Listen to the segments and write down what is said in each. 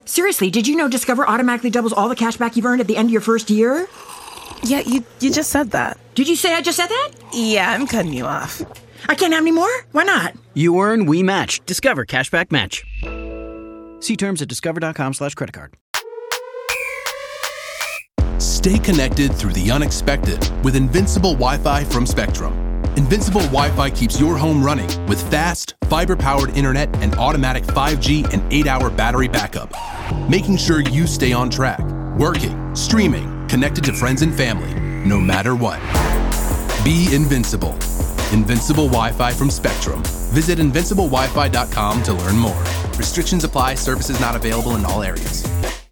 Seriously, did you know Discover automatically doubles all the cash back you've earned at the end of your first year? Yeah, you just said that. Did you say I just said that? Yeah, I'm cutting you off. I can't have any more? Why not? You earn, we match. Discover Cashback Match. See terms at discover.com/creditcard. Stay connected through the unexpected with Invincible Wi-Fi from Spectrum. Invincible Wi-Fi keeps your home running with fast, fiber-powered internet and automatic 5G and 8-hour battery backup, making sure you stay on track, working, streaming, connected to friends and family, no matter what. Be invincible. Invincible Wi-Fi from Spectrum. Visit invinciblewifi.com to learn more. Restrictions apply. Services not available in all areas.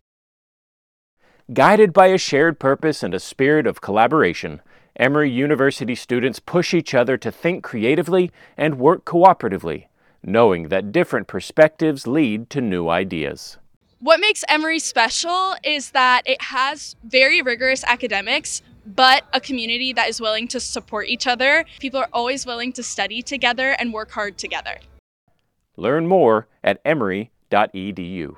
Guided by a shared purpose and a spirit of collaboration, Emory University students push each other to think creatively and work cooperatively, knowing that different perspectives lead to new ideas. What makes Emory special is that it has very rigorous academics, but a community that is willing to support each other. People are always willing to study together and work hard together. Learn more at emory.edu.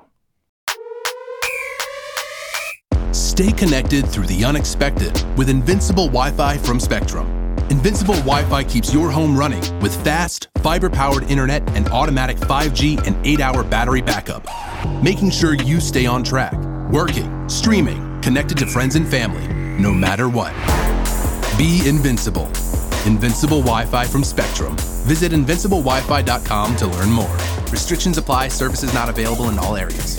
Stay connected through the unexpected with Invincible Wi-Fi from Spectrum. Invincible Wi-Fi keeps your home running with fast, fiber-powered internet and automatic 5G and 8-hour battery backup, making sure you stay on track, working, streaming, connected to friends and family, no matter what. Be invincible. Invincible Wi-Fi from Spectrum. Visit invinciblewifi.com to learn more. Restrictions apply. Services not available in all areas.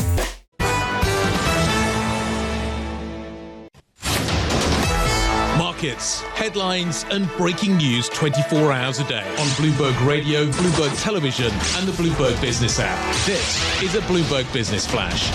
Markets, headlines and breaking news 24 hours a day on Bloomberg Radio, Bloomberg Television and the Bloomberg Business app. This is a Bloomberg Business Flash.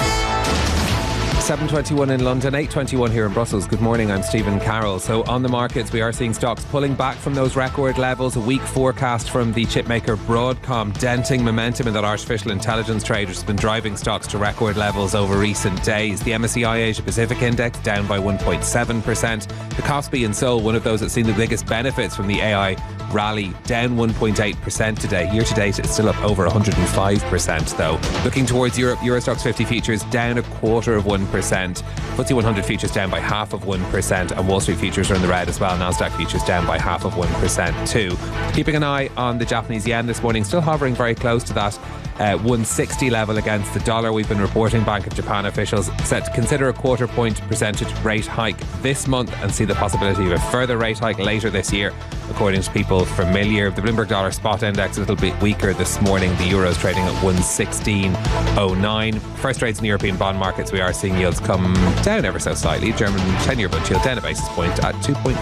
7:21 in London, 8:21 here in Brussels. Good morning, I'm Stephen Carroll. So on the markets, we are seeing stocks pulling back from those record levels. A weak forecast from the chipmaker Broadcom denting momentum in that artificial intelligence trade, which has been driving stocks to record levels over recent days. The MSCI Asia Pacific Index down by 1.7%. The Kospi in Seoul, one of those that's seen the biggest benefits from the AI rally, down 1.8% today. Year to date, it's still up over 105% though. Looking towards Europe, Euro Stoxx 50 futures down 0.25%. FTSE 100 futures down by 0.5%, and Wall Street futures are in the red as well. Nasdaq futures down by 0.5% too. Keeping an eye on the Japanese yen this morning, still hovering very close to that 160 level against the dollar. We've been reporting Bank of Japan officials set to consider a 0.25 point percentage rate hike this month and see the possibility of a further rate hike later this year, according to people familiar. The Bloomberg Dollar Spot Index a little bit weaker this morning. The Euro's trading at 116.09. First trades in the European bond markets, we are seeing yields come down ever so slightly. German 10-year bond yield down a basis point at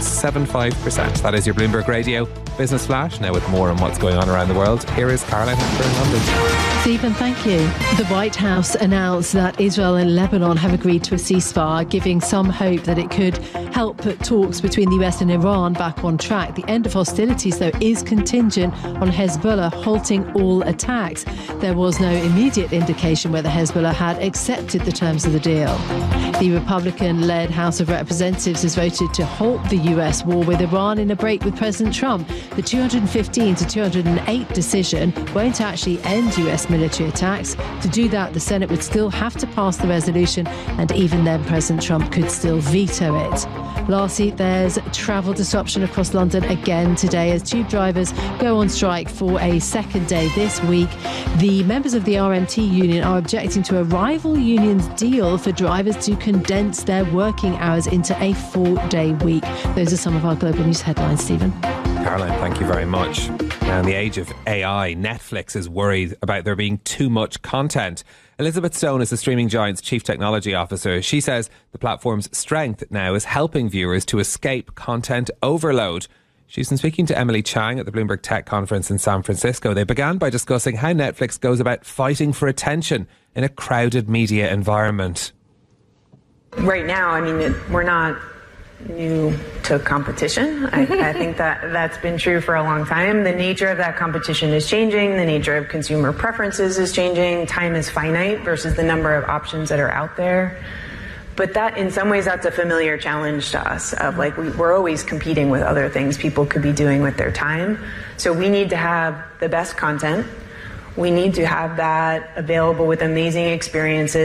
2.75%. That is your Bloomberg Radio Business Flash. Now with more on what's going on around the world, here is Caroline Hepburn in London. Stephen, thank you. The White House announced that Israel and Lebanon have agreed to a ceasefire, giving some hope that it could help put talks between the US and Iran back on track. The end of hostilities, though, is contingent on Hezbollah halting all attacks. There was no immediate indication whether Hezbollah had accepted the terms of the deal. The Republican-led House of Representatives has voted to halt the US war with Iran in a break with President Trump. The 215 to 208 decision won't actually end US military attacks. To do that, the Senate would still have to pass the resolution, and even then President Trump could still veto it. Lastly, there's travel disruption across London again today as tube drivers go on strike for a second day this week. The members of the RMT union are objecting to a rival union's deal for drivers to condense their working hours into a 4-day week. Those are some of our global news headlines, Stephen. Caroline, thank you very much. Now, in the age of AI, Netflix is worried about there being too much content. Elizabeth Stone is the streaming giant's chief technology officer. She says the platform's strength now is helping viewers to escape content overload. She's been speaking to Emily Chang at the Bloomberg Tech Conference in San Francisco. They began by discussing how Netflix goes about fighting for attention in a crowded media environment. Right now, I mean, we're not new to competition. I think that's been true for a long time. The nature of that competition is changing. The nature of consumer preferences is changing. Time is finite versus the number of options that are out there. But that, in some ways, that's a familiar challenge to us of like, we're always competing with other things people could be doing with their time. So we need to have the best content. We need to have that available with amazing experiences.